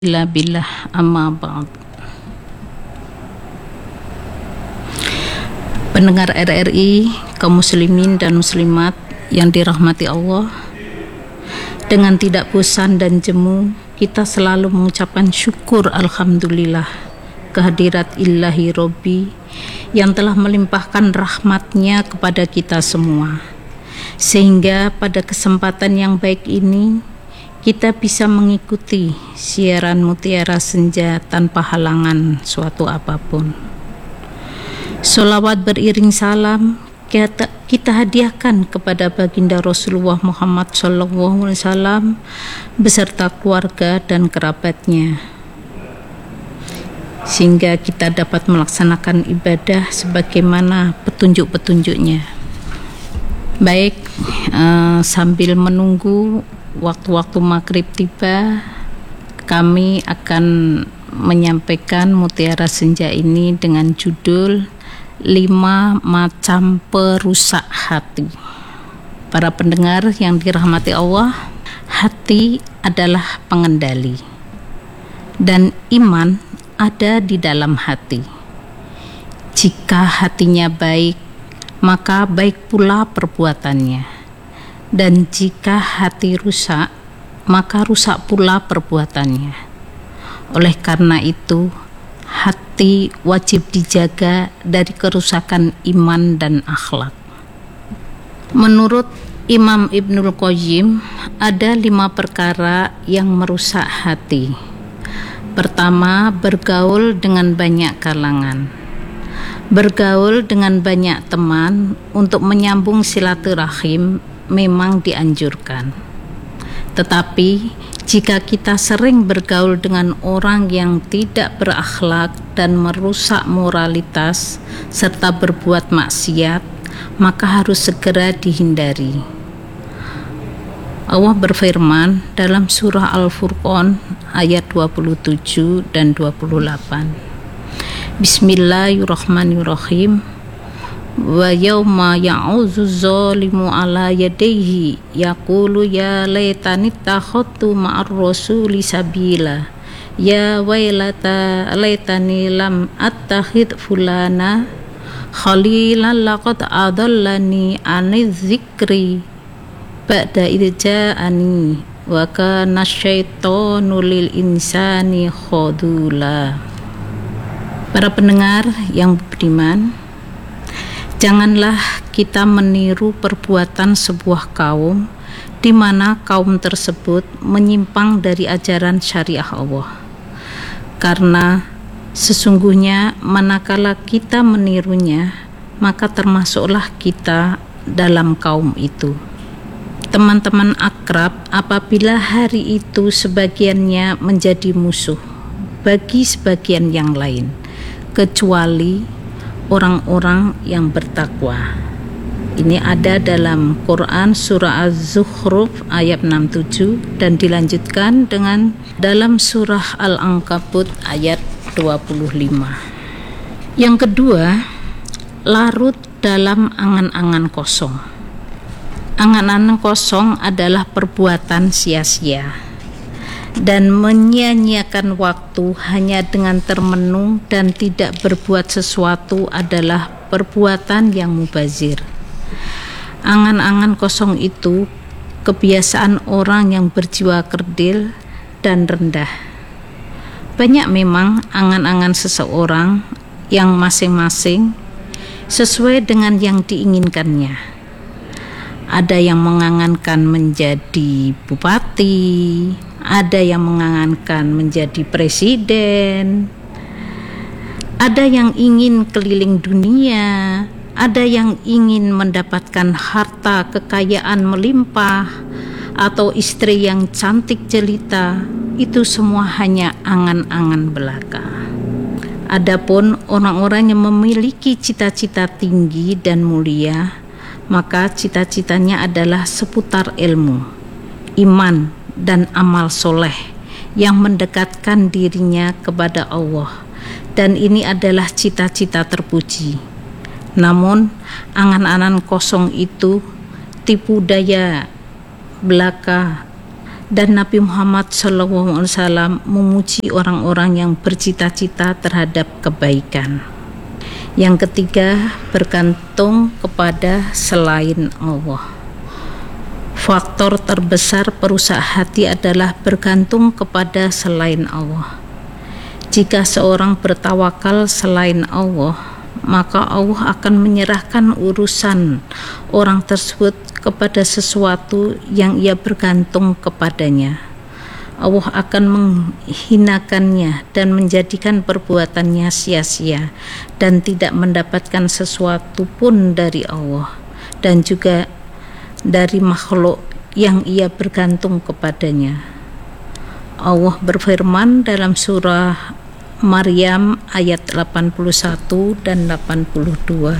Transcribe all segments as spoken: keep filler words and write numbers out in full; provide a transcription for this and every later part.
Illa billah amma ba'd. Pendengar R R I, kaum muslimin dan muslimat yang dirahmati Allah, dengan tidak bosan dan jemu kita selalu mengucapkan syukur alhamdulillah kehadirat Ilahi Robbi yang telah melimpahkan rahmatnya kepada kita semua, sehingga pada kesempatan yang baik ini kita bisa mengikuti siaran Mutiara Senja tanpa halangan suatu apapun. Sholawat beriring salam kita, kita hadiahkan kepada baginda Rasulullah Muhammad shallallahu alaihi wasallam beserta keluarga dan kerabatnya, sehingga kita dapat melaksanakan ibadah sebagaimana petunjuk-petunjuknya. Baik, uh, sambil menunggu waktu-waktu maghrib tiba, kami akan menyampaikan Mutiara Senja ini dengan judul lima macam perusak hati. Para pendengar yang dirahmati Allah, hati adalah pengendali dan iman ada di dalam hati. Jika hatinya baik, maka baik pula perbuatannya. Dan jika hati rusak, maka rusak pula perbuatannya. Oleh karena itu, hati wajib dijaga dari kerusakan iman dan akhlak. Menurut Imam Ibnul Qayyim, ada lima perkara yang merusak hati. Pertama, bergaul dengan banyak kalangan. Bergaul dengan banyak teman untuk menyambung silaturahim memang dianjurkan. Tetapi jika kita sering bergaul dengan orang yang tidak berakhlak dan merusak moralitas serta berbuat maksiat, maka harus segera dihindari. Allah berfirman dalam surah Al-Furqan ayat dua puluh tujuh dan dua puluh delapan. Bismillahirrahmanirrahim. Wa yawma ya'udzu zalimu ala yadayhi yaqulu ya laitani takhadtu ma'ar rasuli sabila ya wailata laitani lam attakhid fulana khalilan laqad adallani aniz zikri ba'da idh ja'ani wa kana syaitanu lil insani khadula. Para pendengar yang beriman, janganlah kita meniru perbuatan sebuah kaum di mana kaum tersebut menyimpang dari ajaran syariah Allah. Karena sesungguhnya manakala kita menirunya, maka termasuklah kita dalam kaum itu. Teman-teman akrab apabila hari itu sebagiannya menjadi musuh bagi sebagian yang lain, kecuali orang-orang yang bertakwa. Ini ada dalam Quran surah Az-Zukhruf ayat enam puluh tujuh dan dilanjutkan dengan dalam surah Al-Ankabut ayat dua puluh lima. Yang kedua, larut dalam angan-angan kosong. Angan-angan kosong adalah perbuatan sia-sia dan menyia-nyiakan waktu hanya dengan termenung dan tidak berbuat sesuatu adalah perbuatan yang mubazir. Angan-angan kosong itu kebiasaan orang yang berjiwa kerdil dan rendah. Banyak memang angan-angan seseorang yang masing-masing sesuai dengan yang diinginkannya. Ada yang mengangankan menjadi bupati, ada yang mengangankan menjadi presiden, ada yang ingin keliling dunia, ada yang ingin mendapatkan harta kekayaan melimpah atau istri yang cantik jelita. Itu semua hanya angan-angan belaka. Adapun orang-orang yang memiliki cita-cita tinggi dan mulia, maka cita-citanya adalah seputar ilmu, iman, dan amal soleh yang mendekatkan dirinya kepada Allah, dan ini adalah cita-cita terpuji. Namun angan-angan kosong itu tipu daya belaka Dan Nabi Muhammad shallallahu alaihi wasallam memuji orang-orang yang bercita-cita terhadap kebaikan. Yang ketiga, bergantung kepada selain Allah. Faktor terbesar perusak hati adalah bergantung kepada selain Allah. Jika seorang bertawakal selain Allah, maka Allah akan menyerahkan urusan orang tersebut kepada sesuatu yang ia bergantung kepadanya. Allah akan menghinakannya dan menjadikan perbuatannya sia-sia dan tidak mendapatkan sesuatu pun dari Allah dan juga dari makhluk yang ia bergantung kepadanya. Allah berfirman dalam surah Maryam ayat delapan puluh satu dan delapan puluh dua.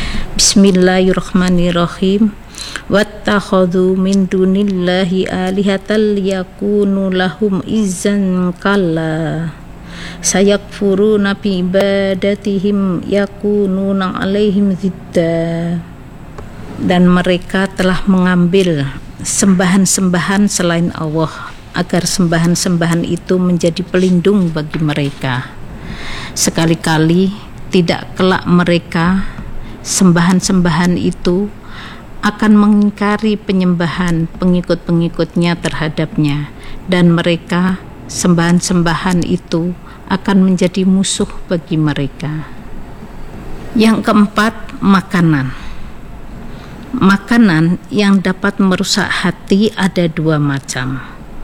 Bismillahirrahmanirrahim. Wattakhadhu min dunillahi alihatan liyakunu lahum izzan kalla sayakfuruna bi ibadatihim yakununa alaihim zidda. Dan mereka telah mengambil sembahan-sembahan selain Allah agar sembahan-sembahan itu menjadi pelindung bagi mereka. Sekali-kali tidak kelak mereka sembahan-sembahan itu akan mengingkari penyembahan pengikut-pengikutnya terhadapnya, dan mereka sembahan-sembahan itu akan menjadi musuh bagi mereka. Yang keempat, makanan. Makanan yang dapat merusak hati ada dua macam.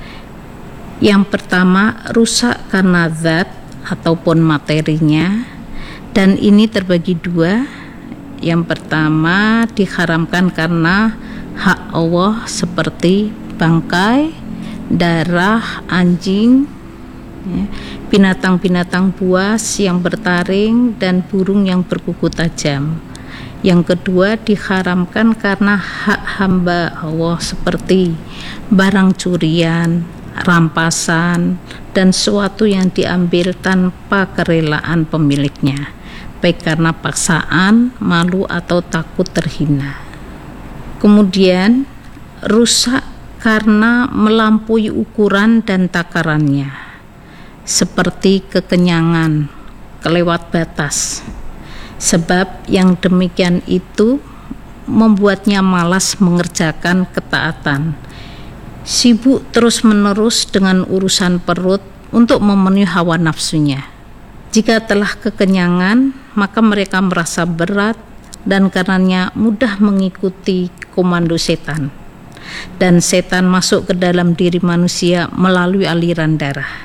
Yang pertama, rusak karena zat ataupun materinya, dan ini terbagi dua. Yang pertama, diharamkan karena hak Allah seperti bangkai, darah, anjing, ya, binatang-binatang buas yang bertaring, dan burung yang berkuku tajam. Yang kedua, diharamkan karena hak hamba Allah seperti barang curian, rampasan, dan sesuatu yang diambil tanpa kerelaan pemiliknya, baik karena paksaan, malu, atau takut terhina. Kemudian, rusak karena melampaui ukuran dan takarannya, seperti kekenyangan, kelewat batas. Sebab yang demikian itu membuatnya malas mengerjakan ketaatan, sibuk terus-menerus dengan urusan perut untuk memenuhi hawa nafsunya. Jika telah kekenyangan, maka mereka merasa berat dan karenanya mudah mengikuti komando setan. Dan setan masuk ke dalam diri manusia melalui aliran darah.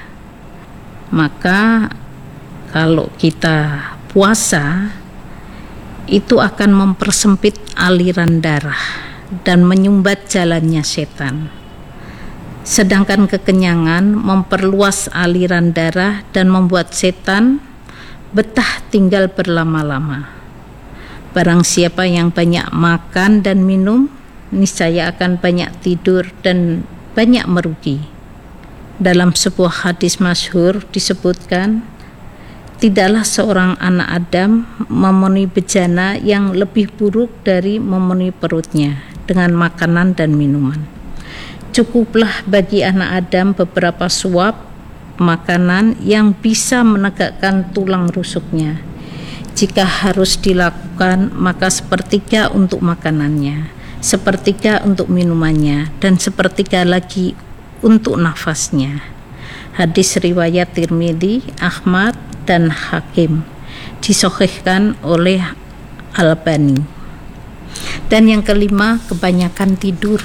Maka kalau kita puasa, itu akan mempersempit aliran darah dan menyumbat jalannya setan. Sedangkan kekenyangan memperluas aliran darah dan membuat setan betah tinggal berlama-lama. Barang siapa yang banyak makan dan minum, niscaya akan banyak tidur dan banyak merugi. Dalam sebuah hadis masyhur disebutkan, tidaklah seorang anak Adam memenuhi bejana yang lebih buruk dari memenuhi perutnya dengan makanan dan minuman. Cukuplah bagi anak Adam beberapa suap makanan yang bisa menegakkan tulang rusuknya. Jika harus dilakukan, maka sepertiga untuk makanannya, sepertiga untuk minumannya, dan sepertiga lagi untuk nafasnya. Hadis riwayat Tirmidzi, Ahmad, dan Hakim, disahihkan oleh Albani. Dan yang kelima, kebanyakan tidur.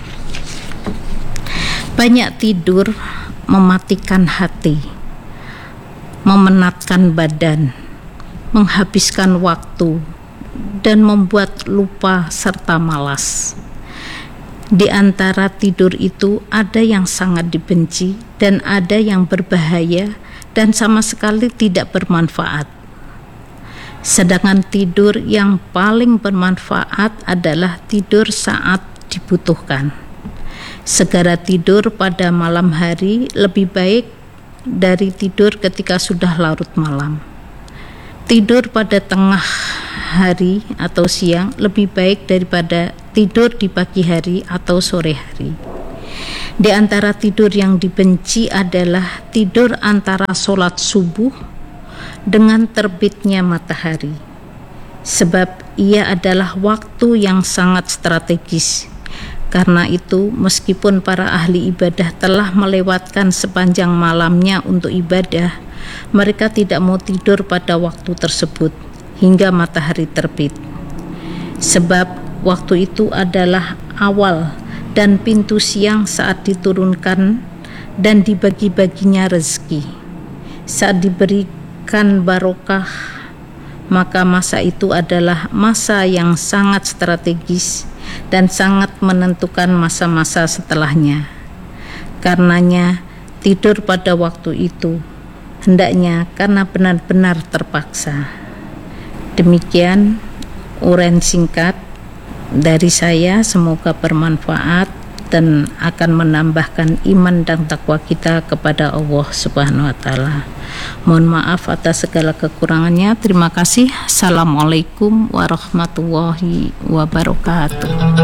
Banyak tidur mematikan hati, memenatkan badan, menghabiskan waktu, dan membuat lupa serta malas. Di antara tidur itu ada yang sangat dibenci dan ada yang berbahaya dan sama sekali tidak bermanfaat. Sedangkan tidur yang paling bermanfaat adalah tidur saat dibutuhkan. Segera tidur pada malam hari lebih baik dari tidur ketika sudah larut malam. Tidur pada tengah hari atau siang lebih baik daripada tidur di pagi hari atau sore hari. Di antara tidur yang dibenci adalah tidur antara sholat subuh dengan terbitnya matahari, sebab ia adalah waktu yang sangat strategis. Karena itu, meskipun para ahli ibadah telah melewatkan sepanjang malamnya untuk ibadah, mereka tidak mau tidur pada waktu tersebut hingga matahari terbit, sebab waktu itu adalah awal dan pintu siang saat diturunkan dan dibagi-baginya rezeki. Saat diberikan barokah, maka masa itu adalah masa yang sangat strategis dan sangat menentukan masa-masa setelahnya. Karenanya, tidur pada waktu itu hendaknya karena benar-benar terpaksa. Demikian uraian singkat dari saya, semoga bermanfaat dan akan menambahkan iman dan takwa kita kepada Allah Subhanahu wa taala. Mohon maaf atas segala kekurangannya. Terima kasih. Assalamualaikum warahmatullahi wabarakatuh.